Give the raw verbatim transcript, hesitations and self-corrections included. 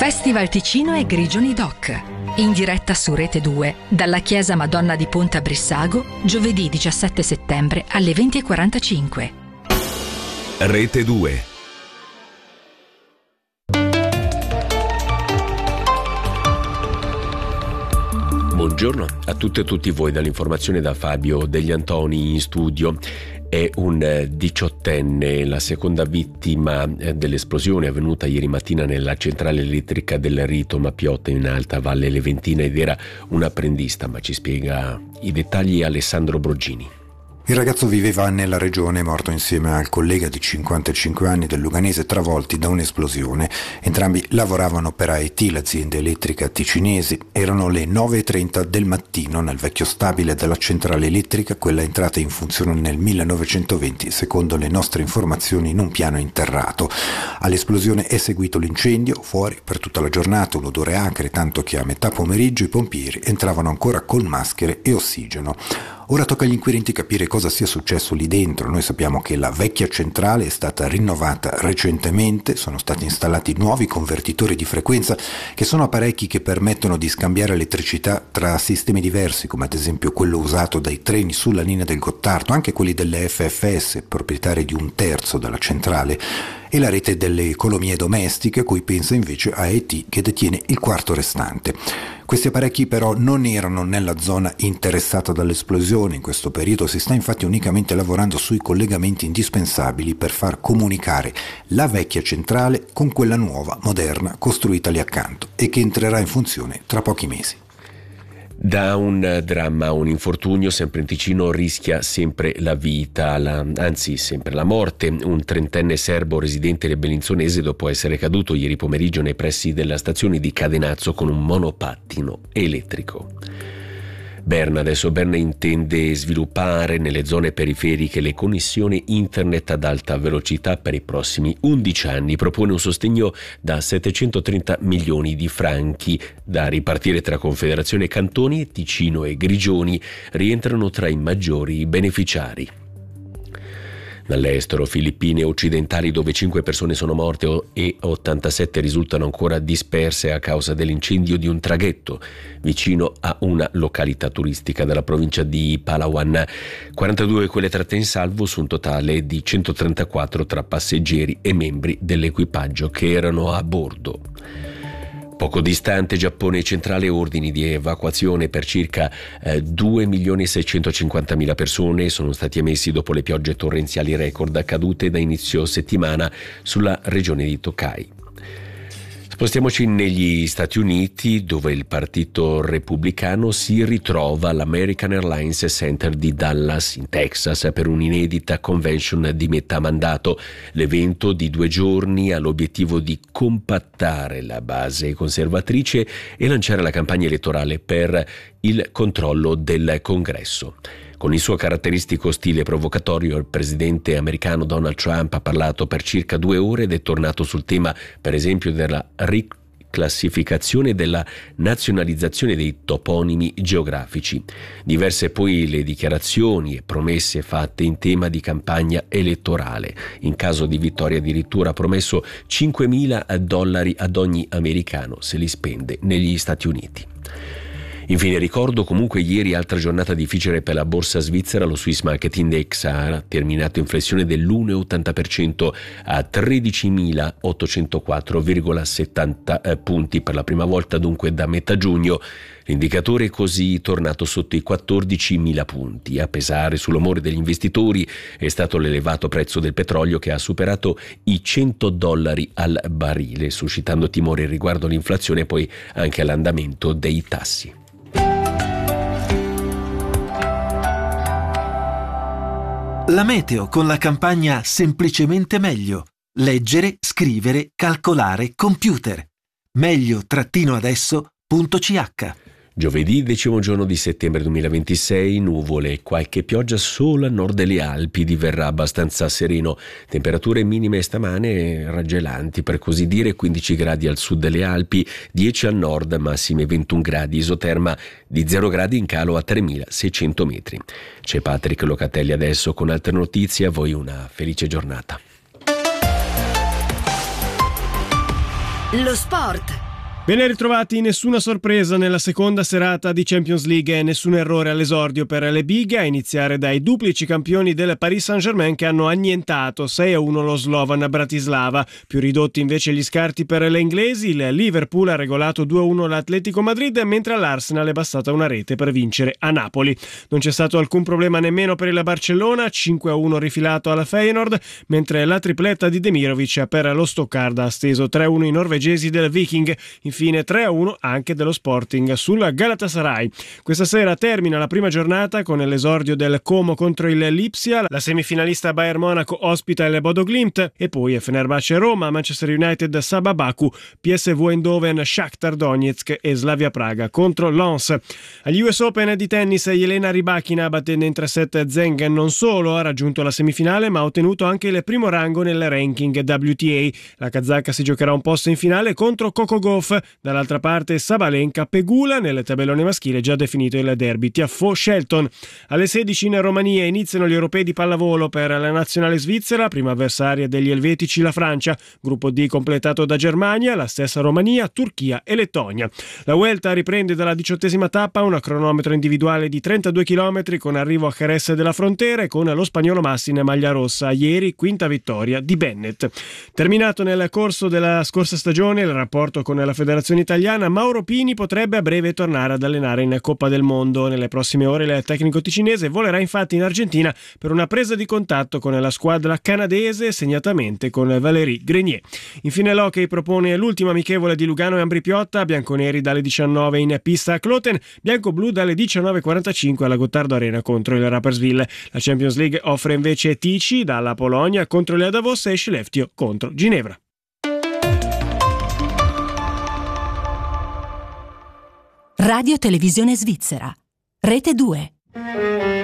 Festival Ticino e Grigioni Doc. In diretta su Rete due, dalla Chiesa Madonna di Ponte a Brissago, giovedì diciassette settembre alle venti e quarantacinque. Rete due. Buongiorno a tutte e tutti voi, dall'informazione da Fabio Degli Antoni in studio. È un diciottenne la seconda vittima dell'esplosione avvenuta ieri mattina nella centrale elettrica del Rito Mapiotta in Alta Valle Leventina, ed era un apprendista, ma ci spiega i dettagli Alessandro Broggini. Il ragazzo viveva nella regione, morto insieme al collega di cinquantacinque anni del Luganese, travolti da un'esplosione. Entrambi lavoravano per A E T, l'azienda elettrica ticinesi. Erano le nove e trenta del mattino nel vecchio stabile della centrale elettrica, quella entrata in funzione nel millenovecentoventi, secondo le nostre informazioni in un piano interrato. All'esplosione è seguito l'incendio. Fuori per tutta la giornata un odore acre, tanto che a metà pomeriggio i pompieri entravano ancora con maschere e ossigeno. Ora tocca agli inquirenti capire cosa sia successo lì dentro. Noi sappiamo che la vecchia centrale è stata rinnovata recentemente, sono stati installati nuovi convertitori di frequenza, che sono apparecchi che permettono di scambiare elettricità tra sistemi diversi, come ad esempio quello usato dai treni sulla linea del Gottardo, anche quelli delle F F S, proprietari di un terzo della centrale, e la rete delle economie domestiche, a cui pensa invece A E T, che detiene il quarto restante. Questi apparecchi però non erano nella zona interessata dall'esplosione. In questo periodo si sta infatti unicamente lavorando sui collegamenti indispensabili per far comunicare la vecchia centrale con quella nuova, moderna, costruita lì accanto e che entrerà in funzione tra pochi mesi. Da un dramma a un infortunio, sempre in Ticino rischia sempre la vita, la, anzi sempre la morte. Un trentenne serbo residente del Bellinzonese, dopo essere caduto ieri pomeriggio nei pressi della stazione di Cadenazzo con un monopattino elettrico. Berna, adesso Berna intende sviluppare nelle zone periferiche le connessioni internet ad alta velocità per i prossimi undici anni. Propone un sostegno da settecentotrenta milioni di franchi da ripartire tra Confederazione Cantoni. Ticino e Grigioni rientrano tra i maggiori beneficiari. Dall'estero, Filippine occidentali, dove cinque persone sono morte e ottantasette risultano ancora disperse a causa dell'incendio di un traghetto vicino a una località turistica della provincia di Palawan. quarantadue quelle tratte in salvo su un totale di centotrentaquattro tra passeggeri e membri dell'equipaggio che erano a bordo. Poco distante, Giappone centrale, ordini di evacuazione per circa eh, due milioni seicentocinquantamila persone sono stati emessi dopo le piogge torrenziali record accadute da inizio settimana sulla regione di Tokai. Spostiamoci negli Stati Uniti, dove il partito repubblicano si ritrova all'American Airlines Center di Dallas, in Texas, per un'inedita convention di metà mandato. L'evento di due giorni ha l'obiettivo di compattare la base conservatrice e lanciare la campagna elettorale per il controllo del Congresso. Con il suo caratteristico stile provocatorio, il presidente americano Donald Trump ha parlato per circa due ore ed è tornato sul tema, per esempio, della riclassificazione e della nazionalizzazione dei toponimi geografici. Diverse poi le dichiarazioni e promesse fatte in tema di campagna elettorale. In caso di vittoria addirittura ha promesso cinquemila dollari ad ogni americano se li spende negli Stati Uniti. Infine ricordo comunque ieri altra giornata difficile per la borsa svizzera. Lo Swiss Market Index ha terminato in flessione dell'uno virgola ottanta per cento a tredicimilaottocentoquattro virgola settanta punti per la prima volta dunque da metà giugno. L'indicatore è così tornato sotto i quattordicimila punti. A pesare sull'umore degli investitori è stato l'elevato prezzo del petrolio, che ha superato i cento dollari al barile, suscitando timore riguardo l'inflazione e poi anche all'andamento dei tassi. La meteo con la campagna Semplicemente Meglio. Leggere, scrivere, calcolare, computer. meglio-adesso punto c h. Giovedì, decimo giorno di settembre duemilaventisei, nuvole e qualche pioggia solo a nord delle Alpi, diverrà abbastanza sereno. Temperature minime stamane raggelanti, per così dire, quindici gradi al sud delle Alpi, dieci al nord, massime ventuno gradi, isoterma di zero gradi in calo a tremilaseicento metri. C'è Patrick Locatelli adesso con altre notizie, a voi una felice giornata. Lo sport Ben ritrovati, nessuna sorpresa nella seconda serata di Champions League e nessun errore all'esordio per le big, a iniziare dai duplici campioni del Paris Saint-Germain che hanno annientato sei a uno lo Slovan Bratislava. Più ridotti invece gli scarti per le inglesi, il Liverpool ha regolato due a uno l'Atletico Madrid, mentre all'Arsenal è bastata una rete per vincere a Napoli. Non c'è stato alcun problema nemmeno per il Barcellona, cinque a uno rifilato alla Feyenoord, mentre la tripletta di Demirovic per lo Stoccarda ha steso tre a uno i norvegesi del Viking. Infine tre a uno anche dello Sporting sul Galatasaray. Questa sera termina la prima giornata con l'esordio del Como contro il Lipsia, la semifinalista Bayern Monaco ospita il Bodo Glimt e poi Fenerbahce Roma, Manchester United Sabah Baku, P S V Eindhoven Shakhtar Donetsk e Slavia Praga contro Lens. Agli U S Open di tennis Jelena Rybakina, battendo in tre set Zeng, non solo ha raggiunto la semifinale ma ha ottenuto anche il primo rango nel ranking W T A. La kazaka si giocherà un posto in finale contro Coco Gauff. Dall'altra parte Sabalenka Pegula, nel tabellone maschile già definito il derby Tiafoe-Shelton. Alle sedici in Romania iniziano gli europei di pallavolo per la nazionale svizzera, prima avversaria degli elvetici la Francia, gruppo D completato da Germania, la stessa Romania, Turchia e Lettonia. La Vuelta riprende dalla diciottesima tappa, una cronometro individuale di trentadue chilometri con arrivo a Jerez della Frontera e con lo spagnolo Massi in maglia rossa, ieri quinta vittoria di Bennett. Terminato nel corso della scorsa stagione il rapporto con la Federazione Italiana, Mauro Pini potrebbe a breve tornare ad allenare in Coppa del Mondo. Nelle prossime ore il tecnico ticinese volerà infatti in Argentina per una presa di contatto con la squadra canadese, segnatamente con Valérie Grenier. Infine l'Hockey propone l'ultima amichevole di Lugano e Ambri Piotta, bianconeri dalle diciannove in pista a Kloten, bianco-blu dalle diciannove e quarantacinque alla Gottardo Arena contro il Rapperswil. La Champions League offre invece Tichy dalla Polonia contro il Davos e Skellefteå contro Ginevra. Radio Televisione Svizzera, Rete due.